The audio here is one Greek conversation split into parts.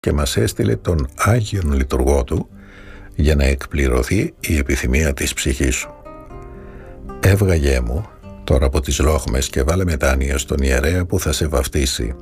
και μας έστειλε τον Άγιον Λειτουργό του για να εκπληρωθεί η επιθυμία της ψυχής σου. Έβγαγέ μου τώρα από τις λόχμες και βάλε μετάνοια στον ιερέα που θα σε βαφτίσει.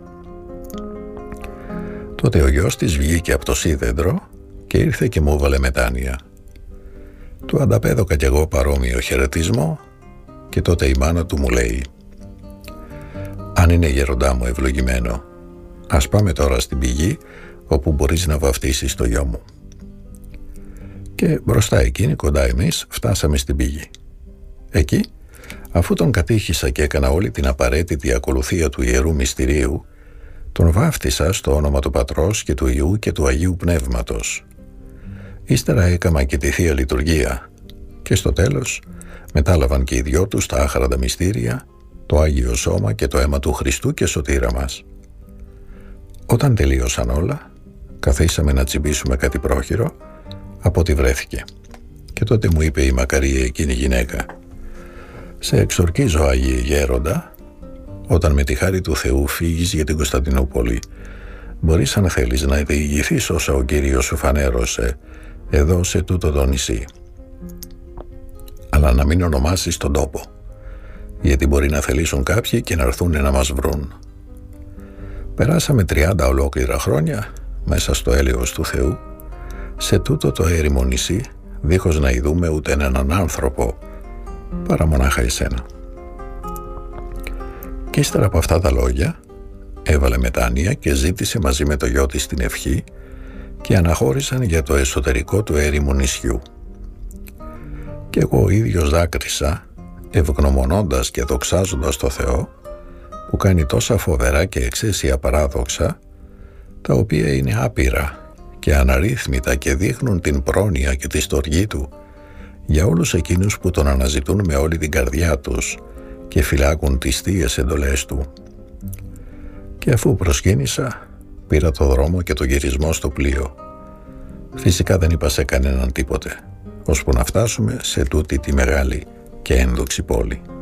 Τότε ο γιος της βγήκε από το σίδεντρο και ήρθε και μου έβαλε μετάνοια. Του ανταπέδωκα κι εγώ παρόμοιο χαιρετισμό και τότε η μάνα του μου λέει: «Αν είναι γεροντά μου ευλογημένο, ας πάμε τώρα στην πηγή όπου μπορείς να βαφτίσεις το γιο μου». Και μπροστά εκείνη, κοντά εμείς, φτάσαμε στην πηγή. Εκεί, αφού τον κατήχησα και έκανα όλη την απαραίτητη ακολουθία του Ιερού Μυστηρίου, τον βάφτισα στο όνομα του Πατρός και του Υιού και του Αγίου Πνεύματος. Ύστερα έκαμα και τη Θεία Λειτουργία και στο τέλος μετάλαβαν και οι δυο τους τα άχαραντα μυστήρια, το Άγιο Σώμα και το αίμα του Χριστού και σωτήρα μας. Όταν τελείωσαν όλα, καθίσαμε να τσιμπήσουμε κάτι πρόχειρο από ό,τι βρέθηκε. Και τότε μου είπε η μακαρία εκείνη γυναίκα: «Σε εξορκίζω, Άγιε Γέροντα, όταν με τη χάρη του Θεού φύγεις για την Κωνσταντινούπολη, μπορείς αν θέλεις να διηγηθείς όσα ο Κύριος σου φανέρωσε εδώ σε τούτο το νησί. Αλλά να μην ονομάσεις τον τόπο, γιατί μπορεί να θελήσουν κάποιοι και να έρθουν να μας βρουν». Περάσαμε 30 ολόκληρα χρόνια μέσα στο έλεος του Θεού, σε τούτο το έρημο νησί, δίχως να ειδούμε ούτε έναν άνθρωπο, παρά μονάχα εσένα. Και ύστερα από αυτά τα λόγια έβαλε μετάνοια και ζήτησε μαζί με το γιο της την ευχή και αναχώρησαν για το εσωτερικό του έρημου νησιού. Και εγώ ο ίδιος δάκρυσα, ευγνωμονώντας και δοξάζοντας το Θεό που κάνει τόσα φοβερά και εξαίσια παράδοξα, τα οποία είναι άπειρα και αναρρύθμιτα και δείχνουν την πρόνοια και τη στοργή του για όλους εκείνους που τον αναζητούν με όλη την καρδιά τους και φυλάκουν τις θείες εντολές του. Και αφού προσκύνησα, πήρα το δρόμο και το γυρισμό στο πλοίο. Φυσικά δεν είπα σε κανέναν τίποτε, ώσπου να φτάσουμε σε τούτη τη μεγάλη και ένδοξη πόλη.